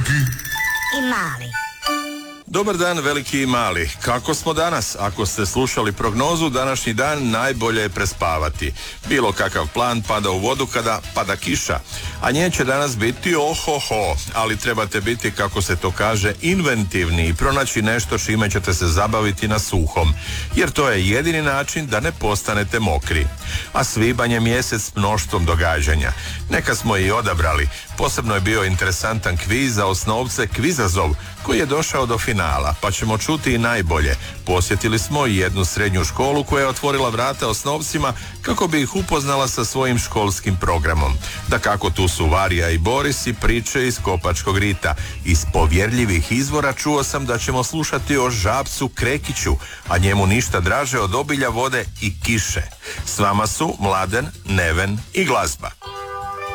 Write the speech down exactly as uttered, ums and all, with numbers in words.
veliki i mali. Dobar dan, veliki i mali. Kako smo danas? Ako ste slušali prognozu, današnji dan najbolje je prespavati. Bilo kakav plan pada u vodu kada pada kiša. A nje će danas biti ohoho, ali trebate biti, kako se to kaže, inventivni i pronaći nešto čime ćete se zabaviti na suhom. Jer to je jedini način da ne postanete mokri. A svibanj je mjesec s mnoštvom događanja. Neka smo i odabrali. Posebno je bio interesantan kviz za osnovce Kvizazov, koji je došao do finala, pa ćemo čuti i najbolje. Posjetili smo i jednu srednju školu koja je otvorila vrata osnovcima kako bi ih upoznala sa svojim školskim programom. Dakako, tu su Varija i Boris i priče iz Kopačkog rita. Iz povjerljivih izvora čuo sam da ćemo slušati o žabcu Krekiću, a njemu ništa draže od obilja vode i kiše. S vama su Mladen, Neven i glazba.